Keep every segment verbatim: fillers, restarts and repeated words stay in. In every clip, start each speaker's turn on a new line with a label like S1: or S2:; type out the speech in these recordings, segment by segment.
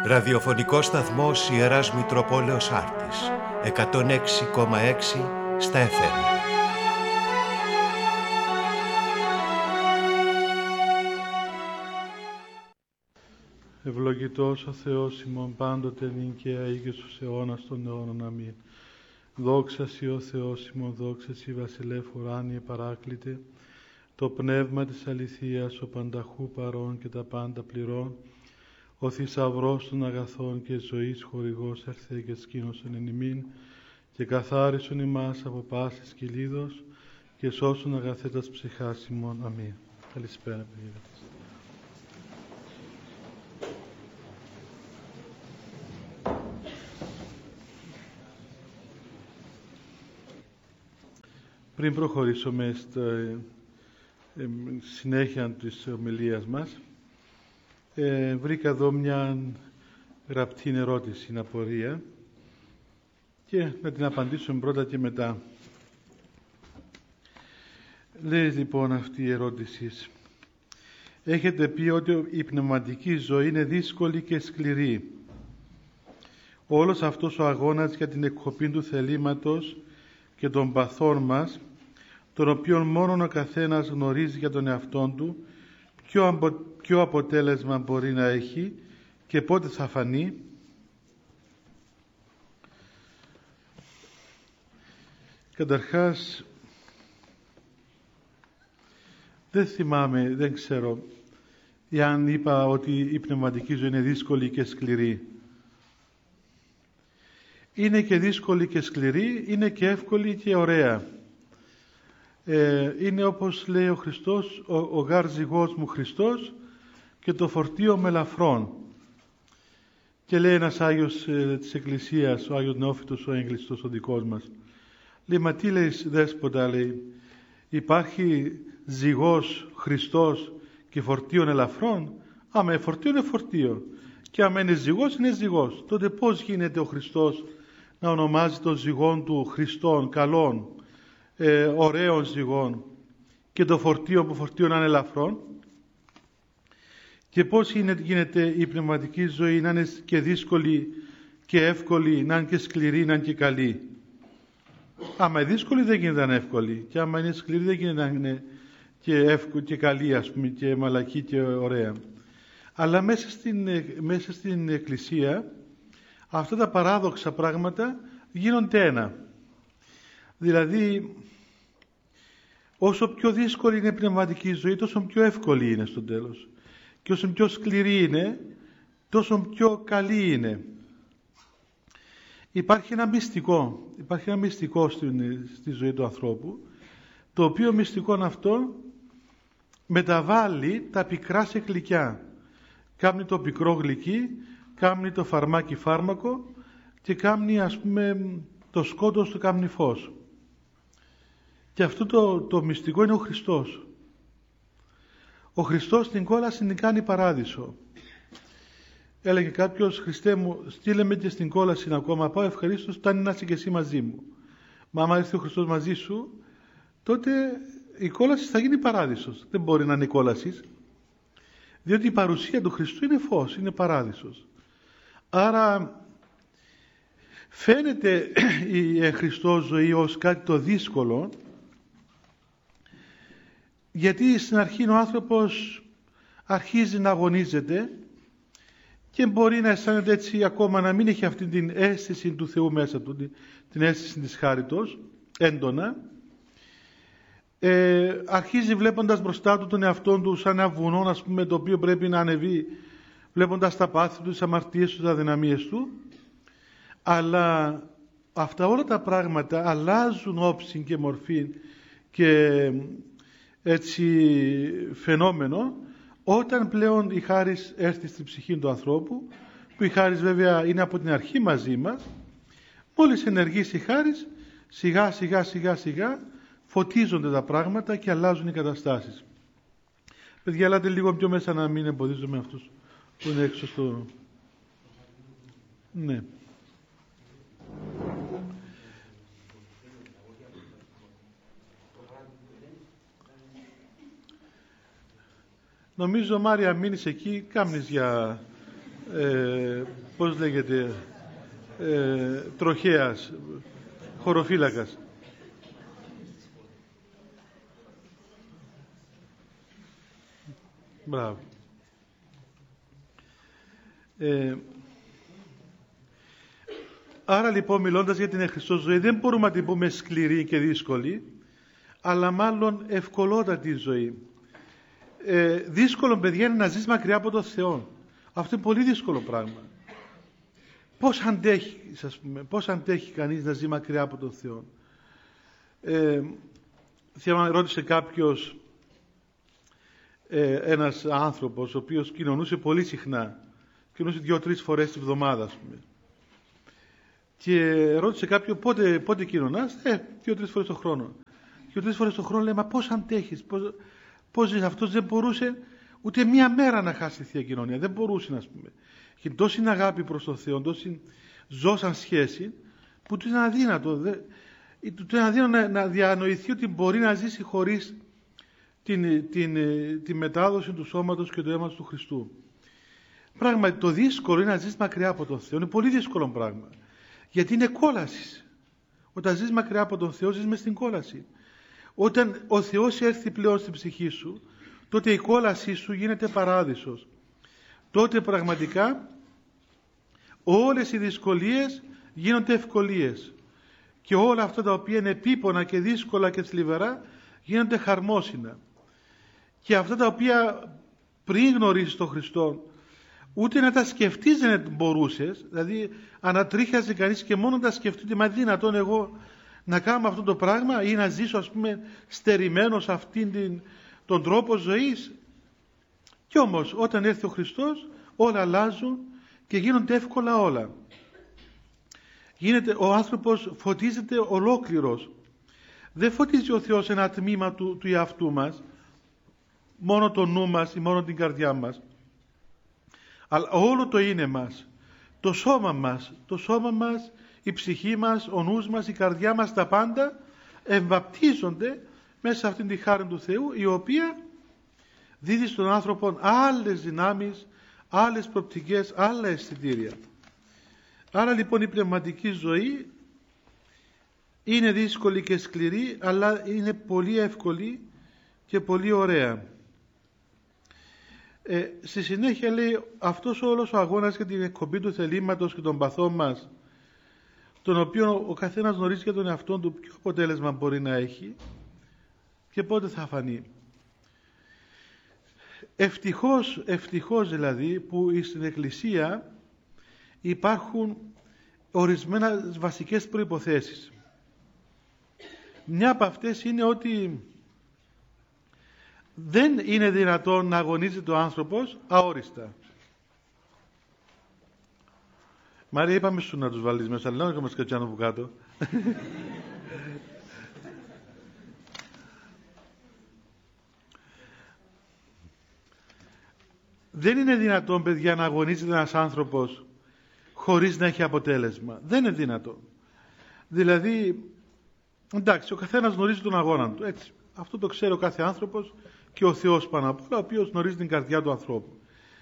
S1: Ραδιοφωνικός σταθμός Ιεράς Μητροπόλεως Άρτης, εκατόν έξι κόμμα έξι στα εφ εμ.
S2: Ευλογητός ο Θεός ημών πάντοτε νυν και αεί και στους αιώνας των αιώνων. Αμήν. Δόξα Σοι ο Θεός ημών, δόξα Σοι βασιλεύ ουράνιε παράκλητε, το πνεύμα της αληθείας, ο πανταχού παρών και τα πάντα πληρών, ο θησαυρός των αγαθών και ζωής χορηγός ερθέ και σκήνωσον εν ημίν, και καθάρισον ημάς από πάσης κυλίδος, και σώσον αγαθέτας ψυχάς ημών. Αμήν. Καλησπέρα, παιδιά. Πριν προχωρήσουμε στη ε, συνέχεια της ομιλίας μας, ε, βρήκα εδώ μια γραπτή ερώτηση, την απορία, και να την απαντήσουμε πρώτα και μετά. Λέει λοιπόν αυτή η ερώτηση: έχετε πει ότι η πνευματική ζωή είναι δύσκολη και σκληρή. Όλος αυτός ο αγώνας για την εκκοπή του θελήματος και των παθών μας, τον οποίον μόνον ο καθένας γνωρίζει για τον εαυτόν του, ποιο, απο, ποιο αποτέλεσμα μπορεί να έχει και πότε θα φανεί. Καταρχάς, δεν θυμάμαι, δεν ξέρω εάν είπα ότι η πνευματική ζωή είναι δύσκολη και σκληρή. Είναι και δύσκολη και σκληρή, είναι και εύκολη και ωραία. Ε, είναι όπως λέει ο Χριστός, ο, ο γάρ ζυγός μου Χριστός και το φορτίο με ελαφρόν. Και λέει ένας Άγιος ε, της Εκκλησίας, ο Άγιος Νεόφυτος, ο έγκλειστος, ο δικός μας. Λέει, μα τι λέει δέσποτα, λέει, υπάρχει ζυγός Χριστός και φορτίον ελαφρόν? Άμα φορτίο είναι φορτίο, και άμα είναι ζυγός είναι ζυγός. Τότε πώς γίνεται ο Χριστός να ονομάζει τον ζυγόν του Χριστόν, καλόν, ε, ωραίων ζυγών, και το φορτίο που φορτίο να είναι ελαφρόν? Και πώς γίνεται, γίνεται η πνευματική ζωή να είναι και δύσκολη και εύκολη, να είναι και σκληρή, να είναι και καλή? Άμα είναι δύσκολη δεν γίνεται να είναι εύκολη, και άμα είναι σκληρή δεν γίνεται να είναι και, εύκολη, και καλή, ας πούμε, και μαλακή και ωραία. Αλλά μέσα στην, μέσα στην Εκκλησία αυτά τα παράδοξα πράγματα γίνονται ένα. Δηλαδή, όσο πιο δύσκολη είναι η πνευματική ζωή, τόσο πιο εύκολη είναι στο τέλος. Και όσο πιο σκληρή είναι, τόσο πιο καλή είναι. Υπάρχει ένα μυστικό, υπάρχει ένα μυστικό στη, στη ζωή του ανθρώπου, το οποίο μυστικό αυτό μεταβάλλει τα πικρά σε γλυκιά. Κάμνει το πικρό γλυκί, κάμνει το φαρμάκι φάρμακο, και κάμνει, ας πούμε, το σκότος του κάμνει φως. Και αυτό το, το μυστικό είναι ο Χριστός. Ο Χριστός στην κόλαση την κάνει παράδεισο. Έλεγε κάποιος, Χριστέ μου, στείλε με και στην κόλαση ακόμα, πάω ευχαρίστως, φτάνει να είσαι και εσύ μαζί μου. Μα άμα έρθει ο Χριστός μαζί σου, τότε η κόλαση θα γίνει παράδεισος. Δεν μπορεί να είναι η κόλαση, διότι η παρουσία του Χριστού είναι φως, είναι παράδεισος. Άρα φαίνεται η Χριστός ζωή ως κάτι το δύσκολο, γιατί στην αρχή ο άνθρωπος αρχίζει να αγωνίζεται και μπορεί να αισθάνεται έτσι, ακόμα να μην έχει αυτή την αίσθηση του Θεού μέσα του, την αίσθηση της χάριτος έντονα. Ε, αρχίζει βλέποντας μπροστά του τον εαυτόν του σαν ένα βουνό, ας πούμε, το οποίο πρέπει να ανεβεί, βλέποντας τα πάθη του, τις αμαρτίες του, τις αδυναμίες του. Αλλά αυτά όλα τα πράγματα αλλάζουν όψη και μορφή και έτσι φαινόμενο όταν πλέον η χάρις έρθει στην ψυχή του ανθρώπου, που η χάρις βέβαια είναι από την αρχή μαζί μας. Μόλις ενεργήσει η χάρις, σιγά σιγά σιγά σιγά φωτίζονται τα πράγματα και αλλάζουν οι καταστάσεις. Παιδιά, ελάτε λίγο πιο μέσα να μην εμποδίζουμε αυτούς που είναι έξω στο... Ναι. Νομίζω, Μάρια, μείνεις εκεί, κάμνεις για ε, πώς λέγεται, ε, τροχέας, χωροφύλακας. Μπράβο. Ε, άρα λοιπόν, μιλώντας για την εν Χριστώ ζωή, δεν μπορούμε να την πούμε σκληρή και δύσκολη, αλλά μάλλον ευκολότατη ζωή. Ε, δύσκολο, παιδιά, είναι να ζεις μακριά από τον Θεό. Αυτό είναι πολύ δύσκολο πράγμα. Πώς αντέχει, ας πούμε, πώς αντέχει κανείς να ζει μακριά από τον Θεό. Ε, θυμάμαι, ρώτησε κάποιος, ε, ένας άνθρωπος ο οποίος κοινωνούσε πολύ συχνά, κοινωνούσε δύο-τρεις φορές τη βδομάδα, ας πούμε, και ρώτησε κάποιον πότε, πότε κοινωνάς, ε, δύο-τρεις φορές το χρόνο. Δύο-τρεις φορές το χρόνο λέει, μα πώς αντέχεις, πώς, πώς ζεις? Αυτός δεν μπορούσε ούτε μία μέρα να χάσει τη Θεία Κοινωνία, δεν μπορούσε, να πούμε. Είχε τόση αγάπη προς τον Θεό, τόση ζώσαν σχέση, που του είναι αδύνατο, δε, του είναι αδύνατο να, να διανοηθεί ότι μπορεί να ζήσει χωρίς την, την, την μετάδοση του σώματος και του αίματος του Χριστού. Πράγματι, το δύσκολο είναι να ζεις μακριά από τον Θεό. Είναι πολύ δύσκολο πράγμα. Γιατί είναι κόλαση. Όταν ζεις μακριά από τον Θεό, ζεις μες στην κόλαση. Όταν ο Θεός έρθει πλέον στην ψυχή σου, τότε η κόλασή σου γίνεται παράδεισος. Τότε πραγματικά όλες οι δυσκολίες γίνονται ευκολίες. Και όλα αυτά τα οποία είναι επίπονα και δύσκολα και θλιβερά γίνονται χαρμόσυνα. Και αυτά τα οποία πριν γνωρίσεις τον Χριστό, ούτε να τα σκεφτείς δεν μπορούσες, δηλαδή ανατρίχιαζε κανείς και μόνο να τα σκεφτείτε, μα δυνατόν εγώ να κάνω αυτό το πράγμα ή να ζήσω, ας πούμε, στερημένος αυτήν την, τον τρόπο ζωής. Κι όμως όταν έρθει ο Χριστός όλα αλλάζουν και γίνονται εύκολα όλα. Γίνεται, ο άνθρωπος φωτίζεται ολόκληρος. Δεν φωτίζει ο Θεός ένα τμήμα του, του εαυτού μας, μόνο το νου μας ή μόνο την καρδιά μας, αλλά όλο το είναι μας, το σώμα μας, το σώμα μας, η ψυχή μας, ο νους μας, η καρδιά μας, τα πάντα εμβαπτίζονται μέσα σε αυτήν τη χάρη του Θεού, η οποία δίδει στον άνθρωπο άλλες δυνάμεις, άλλες προπτικές, άλλα αισθητήρια. Άρα λοιπόν η πνευματική ζωή είναι δύσκολη και σκληρή, αλλά είναι πολύ εύκολη και πολύ ωραία. Ε, στη συνέχεια λέει, αυτός όλος ο αγώνας για την εκκομπή του θελήματος και των παθών μας, τον οποίο ο καθένας γνωρίζει για τον εαυτόν του ποιο αποτέλεσμα μπορεί να έχει και πότε θα φανεί. Ευτυχώς, ευτυχώς δηλαδή που στην Εκκλησία υπάρχουν ορισμένα βασικές προϋποθέσεις. Μια από αυτές είναι ότι δεν είναι δυνατόν να αγωνίζεται ο άνθρωπος αόριστα. Μάρια, είπαμε σου να τους βάλεις μέσα, αλλά να μας κατσάνω από κάτω. Δεν είναι δυνατόν, παιδιά, να αγωνίζεται ένας άνθρωπος χωρίς να έχει αποτέλεσμα. Δεν είναι δυνατόν. Δηλαδή, εντάξει, ο καθένας γνωρίζει τον αγώνα του, έτσι. Αυτό το ξέρει ο κάθε άνθρωπος και ο Θεός πάνω απ' όλα, ο οποίος γνωρίζει την καρδιά του ανθρώπου.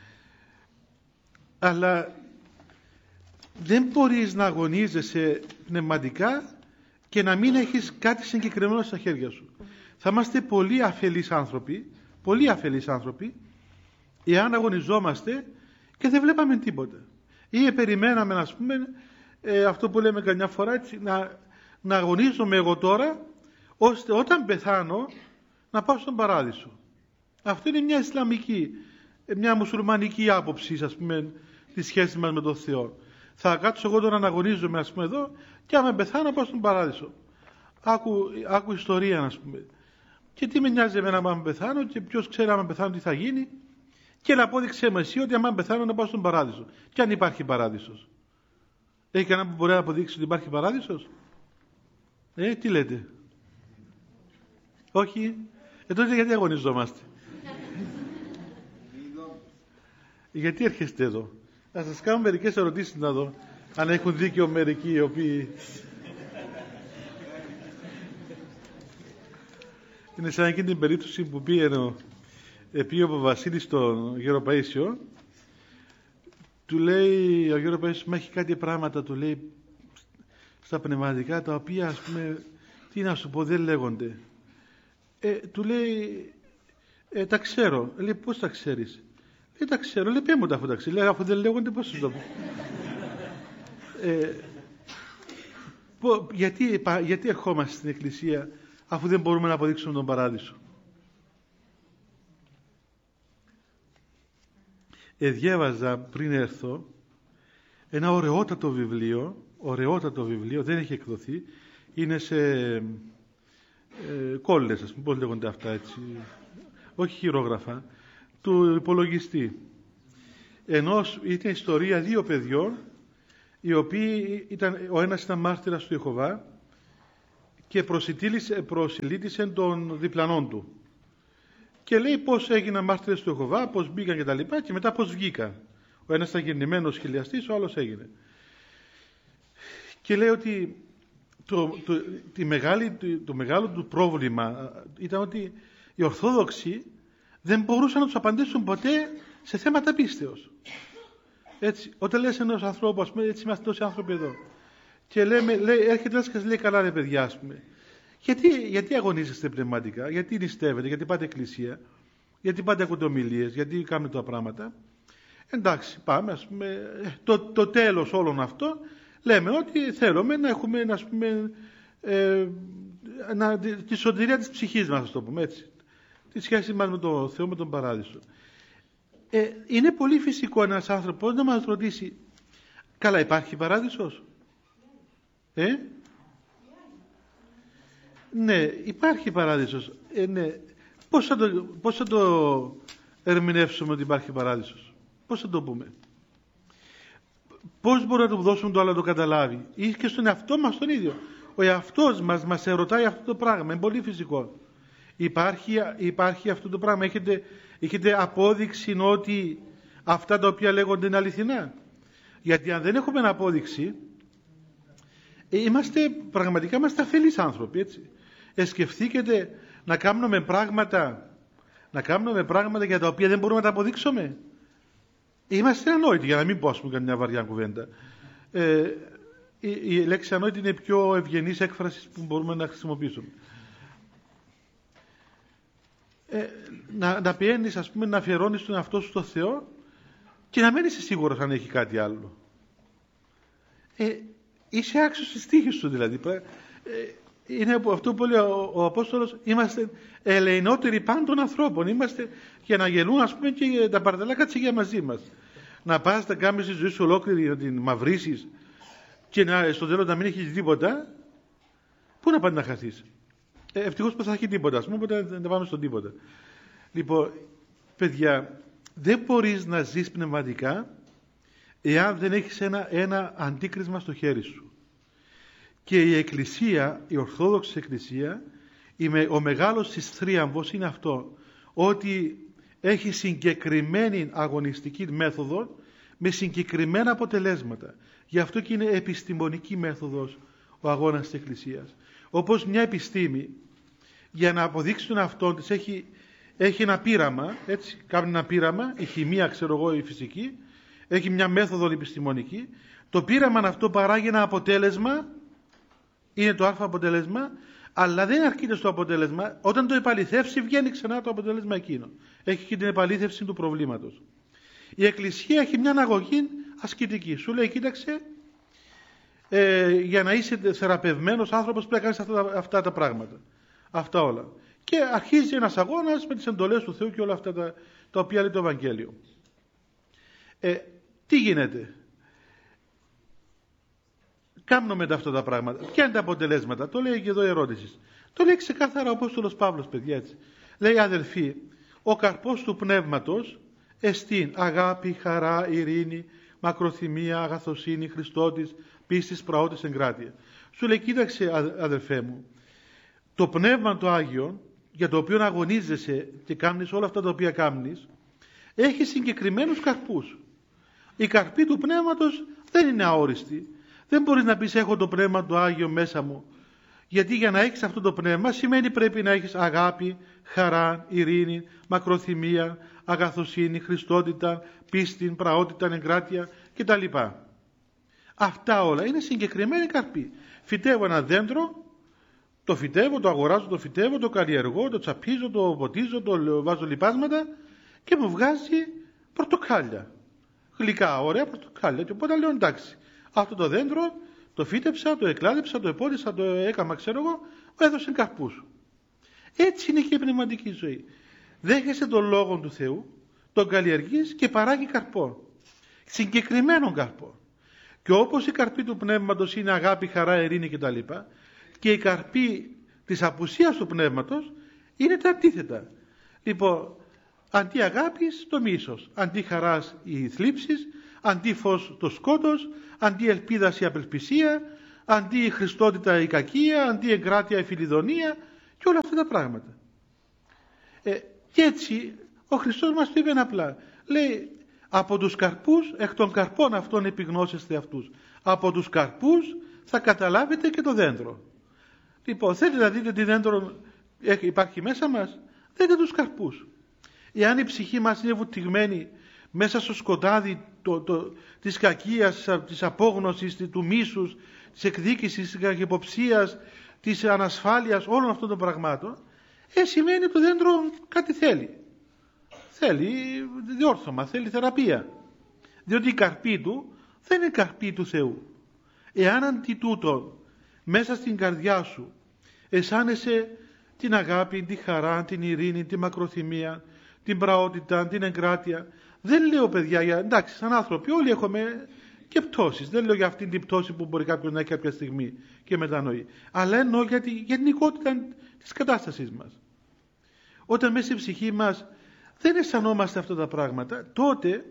S2: Αλλά δεν μπορείς να αγωνίζεσαι πνευματικά και να μην έχεις κάτι συγκεκριμένο στα χέρια σου. Θα είμαστε πολύ αφελείς άνθρωποι, πολύ αφελείς άνθρωποι, εάν αγωνιζόμαστε και δεν βλέπαμε τίποτα. Ή περιμέναμε, ας πούμε, ε, αυτό που λέμε καμιά φορά, έτσι, να, να αγωνίζομαι εγώ τώρα, ώστε όταν πεθάνω να πάω στον παράδεισο. Αυτό είναι μια Ισλαμική, μια μουσουλμανική άποψη, ας πούμε, τη σχέση μας με τον Θεό. Θα κάτσω εγώ τώρα να αγωνίζομαι, ας πούμε, εδώ, και άμα πεθάνω να πάω στον παράδεισο. Άκου, άκου ιστορία, ας πούμε. Και τι με νοιάζει εμένα άμα πεθάνω, και ποιος ξέρει άμα πεθάνω τι θα γίνει, και να απόδειξε με εσύ ότι άμα πεθάνω να πάω στον παράδεισο. Και αν υπάρχει παράδεισος. Έχει κανένα που μπορεί να αποδείξει ότι υπάρχει παράδεισος? Ε, τι λέτε? Όχι. Ε, τότε γιατί αγωνιζόμαστε? Γιατί έρχεστε εδώ? Να σας κάνω μερικές ερωτήσεις να δω αν έχουν δίκιο μερικοί οι οποίοι... Είναι σαν εκείνη την περίπτωση που πήγε ο, πήγε ο Βασίλης στον Γεροπαΐσιο, του λέει ο Γιώργος Παπαίσιος, μα έχει κάτι πράγματα, του λέει, στα πνευματικά, τα οποία, ας πούμε, τι να σου πω, δεν λέγονται. Ε, του λέει, ε, τα ξέρω. Λέει, πώς τα ξέρεις? Λέει, τα ξέρω. Λέει, πέ μου τα αφού τα ξέρεις. Λέει, αφού δεν λέγονται, πώς σου το πω. ε, πω γιατί, γιατί ερχόμαστε στην Εκκλησία αφού δεν μπορούμε να αποδείξουμε τον Παράδεισο? Ε, διάβαζα πριν έρθω ένα ωραιότατο βιβλίο, ωραιότατο βιβλίο, δεν έχει εκδοθεί, είναι σε ε, κόλλες, ας πούμε, πώς λέγονται αυτά, έτσι, όχι χειρόγραφα, του υπολογιστή. Ενός είναι ιστορία δύο παιδιών, οι οποίοι ήταν, ο ένας ήταν μάρτυρας του Ιεχωβά και προσιλήτησε τον διπλανόν του. Και λέει πώς έγιναν μάρτυρες του Ιεχωβά, πώς μπήκαν και τα λοιπά, και μετά πώς βγήκαν. Ο ένας ήταν γεννημένος χιλιαστής, ο άλλος έγινε. Και λέει ότι το, το, τη μεγάλη, το, το μεγάλο του πρόβλημα ήταν ότι οι Ορθόδοξοι δεν μπορούσαν να τους απαντήσουν ποτέ σε θέματα πίστεως. Έτσι, όταν λες ενός ανθρώπου, ας πούμε, έτσι είμαστε τόσοι άνθρωποι εδώ, και λέμε, λέει, έρχεται ένας και λέει, καλά ρε παιδιά, ας πούμε, γιατί, γιατί αγωνίζεστε πνευματικά, γιατί νηστεύετε, γιατί πάτε εκκλησία, γιατί πάτε ακούτε ομιλίες, γιατί κάνετε τα πράγματα? Εντάξει, πάμε, ας πούμε, το, το τέλος όλων αυτών, λέμε ότι θέλουμε να έχουμε, ας πούμε, ε, να, τη σωτηρία της ψυχής μας, ας το πούμε έτσι, τη σχέση μας με τον Θεό, με τον Παράδεισο. Ε, είναι πολύ φυσικό ένας άνθρωπος να μας ρωτήσει, καλά, υπάρχει Παράδεισος? Ε? Ναι, υπάρχει Παράδεισος. Ε, ναι. Πώς θα το, πώς θα το ερμηνεύσουμε ότι υπάρχει Παράδεισος? Πώς θα το πούμε? Πώς μπορούμε να του δώσουμε το άλλο να το καταλάβει? Ή και στον εαυτό μας τον ίδιο. Ο εαυτός μας μας ερωτάει αυτό το πράγμα. Είναι πολύ φυσικό. Υπάρχει, υπάρχει αυτό το πράγμα. Έχετε, έχετε απόδειξη ότι αυτά τα οποία λέγονται είναι αληθινά? Γιατί αν δεν έχουμε απόδειξη, είμαστε, πραγματικά είμαστε αφελείς άνθρωποι, έτσι. Ε, σκεφτείτε να κάνουμε πράγματα, να κάνουμε πράγματα για τα οποία δεν μπορούμε να τα αποδείξουμε. Είμαστε ανόητοι, για να μην πω, ας πούμε, καμιά βαριά κουβέντα. Ε, η, η λέξη ανόητη είναι η πιο ευγενής έκφραση που μπορούμε να χρησιμοποιήσουμε. Ε, να, να πιένεις, ας πούμε, να αφιερώνεις τον εαυτό σου στο Θεό και να μην είσαι σίγουρος αν έχει κάτι άλλο. Ε, είσαι άξιος της τύχης σου, δηλαδή. Ε, είναι αυτό που λέει ο, ο Απόστολος, είμαστε ελεηνότεροι πάντων ανθρώπων. Είμαστε για να γελούν, ας πούμε, και τα παρτελάκια τσιγιά μαζί μας. Να πας να κάνεις τη ζωή σου ολόκληρη, να την μαυρίσεις και να, στο τέλος να μην έχεις τίποτα. Πού να πας να χαθείς? Ε, ευτυχώς που θα έχει τίποτα, ας πούμε, οπότε δεν πάμε στον τίποτα. Λοιπόν, παιδιά, δεν μπορείς να ζεις πνευματικά εάν δεν έχεις ένα, ένα αντίκρισμα στο χέρι σου. Και η Εκκλησία, η Ορθόδοξη Εκκλησία, ο μεγάλος της θρίαμβος είναι αυτό, ότι έχει συγκεκριμένη αγωνιστική μέθοδο με συγκεκριμένα αποτελέσματα. Γι' αυτό και είναι επιστημονική μέθοδος ο αγώνας της Εκκλησίας. Όπως μια επιστήμη, για να αποδείξει τον εαυτό της, έχει, έχει ένα πείραμα, έτσι, κάνει ένα πείραμα, η χημεία, ξέρω εγώ, η φυσική, έχει μια μέθοδο επιστημονική, το πείραμα αυτό παράγει ένα αποτέλεσμα, είναι το α αποτέλεσμα, αλλά δεν αρκείται στο αποτέλεσμα. Όταν το επαληθεύσει, βγαίνει ξανά το αποτέλεσμα εκείνο. Έχει και την επαλήθευση του προβλήματος. Η Εκκλησία έχει μια αγωγή ασκητική. Σου λέει, κοίταξε, ε, για να είσαι θεραπευμένος άνθρωπος πρέπει να κάνεις αυτά, αυτά τα πράγματα. Αυτά όλα. Και αρχίζει ένας αγώνας με τις εντολές του Θεού και όλα αυτά τα, τα οποία λέει το Ευαγγέλιο. Ε, τι γίνεται? Κάνουμε μετά αυτά τα πράγματα. Ποια είναι τα αποτελέσματα? Το λέει και εδώ η ερώτηση. Το λέει ξεκάθαρα ο Απόστολος Παύλος, παιδιά, έτσι. Λέει, αδελφοί, ο καρπός του πνεύματος εστίν αγάπη, χαρά, ειρήνη, μακροθυμία, αγαθοσύνη, Χριστότης, πίστης, πραότης, εγκράτεια. Σου λέει, κοίταξε, αδελφέ μου, το πνεύμα το Άγιο, για το οποίο αγωνίζεσαι και κάνεις όλα αυτά τα οποία κάνεις, έχει συγκεκριμένους καρπούς. Οι καρποί του πνεύματος δεν είναι αόριστοι. Δεν μπορείς να πεις έχω το πνεύμα το Άγιο μέσα μου. Γιατί για να έχεις αυτό το πνεύμα σημαίνει πρέπει να έχεις αγάπη, χαρά, ειρήνη, μακροθυμία, αγαθοσύνη, Χριστότητα, πίστη, πραότητα, εγκράτεια κτλ. Αυτά όλα είναι συγκεκριμένη καρπή. Φυτεύω ένα δέντρο, το φυτεύω, το αγοράζω, το φυτεύω, το καλλιεργώ, το τσαπίζω, το ποτίζω, το βάζω λιπάσματα και μου βγάζει πορτοκάλια. Γλυκά, ωραία πορτοκάλια. Και οπότε λέω εντάξει, αυτό το δέντρο το φύτεψα, το εκλάδεψα, το επότισα, το έκαμα, ξέρω εγώ, έδωσε καρπούς. Έτσι είναι και η πνευματική ζωή. Δέχεσαι τον Λόγο του Θεού, τον καλλιεργείς και παράγει καρπό. Συγκεκριμένο καρπό. Και όπως η καρπή του πνεύματος είναι αγάπη, χαρά, ειρήνη κτλ. Και η καρπή της απουσίας του πνεύματος είναι τα αντίθετα. Λοιπόν, αντί αγάπης το μίσος, αντί χαράς οι θλίψεις, αντί φως το σκότος, αντί ελπίδας η απελπισία, αντί χριστότητα η κακία, αντί εγκράτεια η φιλιδονία και όλα αυτά τα πράγματα. Ε, και έτσι ο Χριστός μας το είπε απλά. Λέει, από τους καρπούς, εκ των καρπών αυτών επιγνώσεστε αυτούς. Από τους καρπούς θα καταλάβετε και το δέντρο. Λοιπόν, θέλετε να δείτε τι δέντρο υπάρχει μέσα μας? Δείτε τους καρπούς. Εάν η ψυχή μας είναι βουτυγμένη μέσα στο σκοτάδι το, το, της κακίας, της απόγνωσης, του μίσους, της εκδίκησης, της κακυποψίας, της ανασφάλειας, όλων αυτών των πραγμάτων, ε, σημαίνει ότι το δέντρο κάτι θέλει. Θέλει διόρθωμα, θέλει θεραπεία. Διότι η καρπή του δεν είναι καρπή του Θεού. Εάν αντί τούτο μέσα στην καρδιά σου αισθάνεσαι την αγάπη, τη χαρά, την ειρήνη, τη μακροθυμία, την πραότητα, την εγκράτεια, δεν λέω παιδιά, για, εντάξει, σαν άνθρωποι όλοι έχουμε και πτώσεις. Δεν λέω για αυτήν την πτώση που μπορεί κάποιος να έχει κάποια στιγμή και μετανοεί. Αλλά εννοώ για την γενικότητα της κατάστασης μας. Όταν μέσα στη ψυχή μας δεν αισθανόμαστε αυτά τα πράγματα, τότε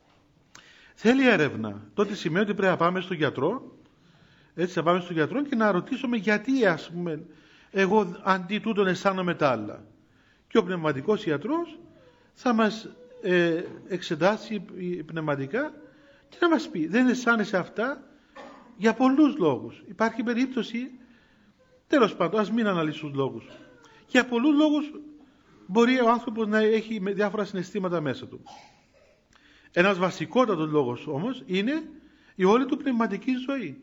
S2: θέλει έρευνα. Τότε σημαίνει ότι πρέπει να πάμε στον γιατρό, έτσι θα πάμε στον γιατρό και να ρωτήσουμε γιατί, ας πούμε, εγώ αντί τούτον αισθάνομαι τα άλλα. Και ο πνευματικός ιατρός θα μας ε, εξετάσει πνευματικά και να μας πει, δεν αισθάνεσαι αυτά για πολλούς λόγους. Υπάρχει περίπτωση, τέλος πάντων, ας μην αναλύσουμε τους λόγους. Για πολλούς λόγους μπορεί ο άνθρωπος να έχει διάφορα συναισθήματα μέσα του. Ένας βασικότατος λόγος όμως είναι η όλη του πνευματική ζωή.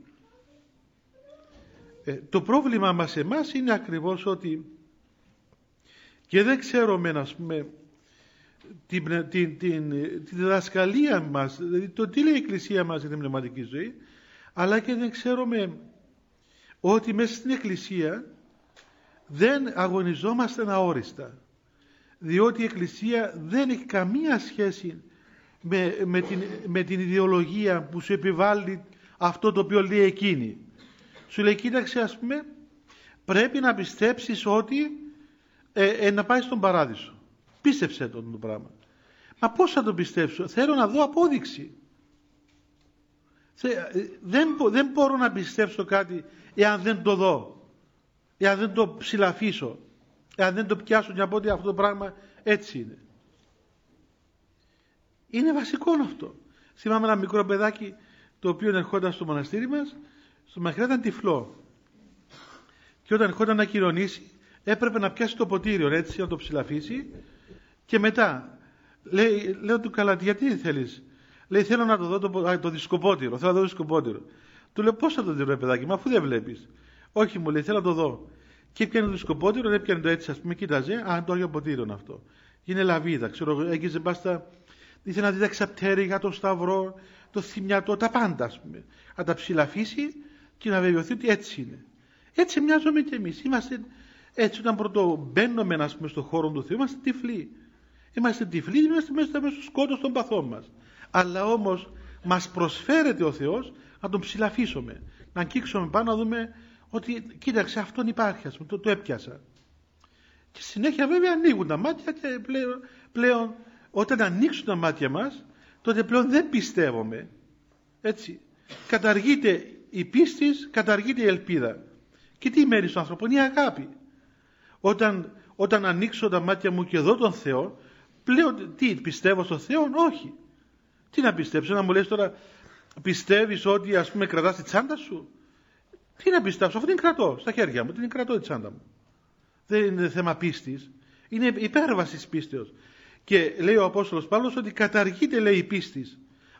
S2: Ε, το πρόβλημα μας εμάς είναι ακριβώς ότι και δεν ξέρουμε, ας πούμε, την, την, την, την διδασκαλία μας, δηλαδή το τι λέει η Εκκλησία μας για την πνευματική ζωή, αλλά και δεν ξέρουμε ότι μέσα στην Εκκλησία δεν αγωνιζόμαστε αόριστα. Διότι η Εκκλησία δεν έχει καμία σχέση με, με, την, με την ιδεολογία που σου επιβάλλει αυτό το οποίο λέει εκείνη. Σου λέει, κοίταξε, ας πούμε, πρέπει να πιστέψεις ότι ε, ε, να πάει στον παράδεισο. Πίστεψε το, το πράγμα. Μα πώς θα το πιστέψω? Θέλω να δω απόδειξη. Δεν, δεν μπορώ να πιστέψω κάτι εάν δεν το δω, εάν δεν το ψηλαφίσω, εάν δεν το πιάσω και να πω ότι αυτό το πράγμα έτσι είναι. Είναι βασικό αυτό. Θυμάμαι ένα μικρό παιδάκι το οποίο ερχόταν στο μοναστήρι μας, στο μακριά ήταν τυφλό. Και όταν ερχόταν να κοινωνήσει, έπρεπε να πιάσει το ποτήριο έτσι, να το ψηλαφίσει και μετά λέει, λέω του, καλά, γιατί θέλεις? Λέει, θέλω να το δω το, α, το δισκοπότηρο, θέλω να δω το δισκοπότηρο. Του λέω, πώς θα το δει ρε παιδάκι, μα αφού δεν βλέπεις? Όχι, μου λέει, θέλω να το δω. Και πιάνε το δισκοπότηρο, έπιανε το έτσι, ας πούμε, κοίταζε, α, το Άγιο Ποτήριο είναι αυτό. Είναι λαβίδα, ξέρω, έγγιζε μπάστα, ήθελε να δει τα ξαπτέρυγα, το σταυρό, το θυμιατό, τα πάντα, ας πούμε. Να τα ψηλαφίσει και να βεβαιωθεί ότι έτσι είναι. Έτσι μοιάζουμε και εμείς. Είμαστε έτσι, όταν πρώτο μπαίνουμε, ας πούμε, στον χώρο του Θεού, είμαστε τυφλοί. Είμαστε τυφλοί, είμαστε μέσα στο σκότος των παθών μας. Αλλά όμως μας προσφέρεται ο Θεός να τον ψηλαφίσουμε. Να αγγίξουμε πάνω, να δούμε ότι κοίταξε, αυτόν υπάρχει, ας πούμε, το, το έπιασα. Και συνέχεια βέβαια ανοίγουν τα μάτια και πλέον, πλέον όταν ανοίξουν τα μάτια μας, τότε πλέον δεν πιστεύουμε. Έτσι. Καταργείται η πίστη, καταργείται η ελπίδα. Και τι μένει στον άνθρωπο? Είναι η αγάπη. Όταν, όταν ανοίξω τα μάτια μου και δω τον Θεό, πλέον τι, πιστεύω στον Θεό? Όχι. Τι να πιστέψω? Να μου λες τώρα, πιστεύεις ότι, ας πούμε, κρατάς τη τσάντα σου? Τι να πιστέψω? Αυτό την κρατώ στα χέρια μου, την κρατώ τη τσάντα μου. Δεν είναι θέμα πίστης, είναι υπέρβασης πίστεως. Και λέει ο Απόστολος Παύλος ότι καταργείται, λέει, η πίστης.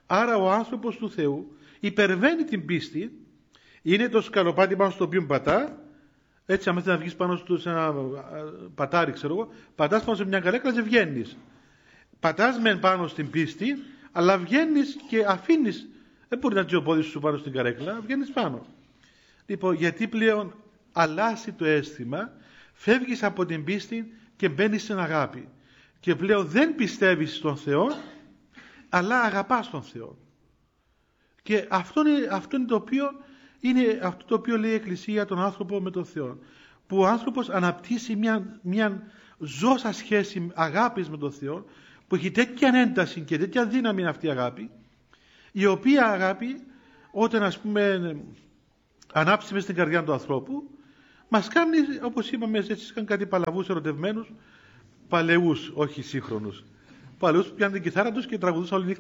S2: Άρα ο άνθρωπος του Θεού υπερβαίνει την πίστη, είναι το σκαλοπάτι πάνω στο οποίο πατά, έτσι αν θες να βγεις πάνω σε ένα πατάρι, ξέρω εγώ, πατάς πάνω σε μια καρέκλα και βγαίνεις. Πατάς μεν πάνω στην πίστη, αλλά βγαίνεις και αφήνεις, δεν μπορεί να τσει ο πόδι σου πάνω στην καρέκλα, βγαίνεις πάνω. Λοιπόν, γιατί πλέον αλλάζει το αίσθημα, φεύγεις από την πίστη και μπαίνεις στην αγάπη. Και πλέον δεν πιστεύεις στον Θεό, αλλά αγαπάς τον Θεό. Και αυτό είναι, αυτό είναι, το, οποίο, είναι αυτό το οποίο λέει η Εκκλησία τον άνθρωπο με τον Θεό. Που ο άνθρωπος αναπτύσσει μια, μια ζώσα σχέση αγάπης με τον Θεό, που έχει τέτοια ένταση και τέτοια δύναμη αυτή η αγάπη, η οποία αγάπη όταν ας πούμε ανάψει μες στην καρδιά του ανθρώπου, μας κάνει, όπως είπαμε, έτσι είχαν κάτι παλαβούς ερωτευμένους, παλαιούς, όχι σύγχρονους. Παλαιούς που πιάνουν την κιθάρα τους και τραγουδούσαν όλη νύχτα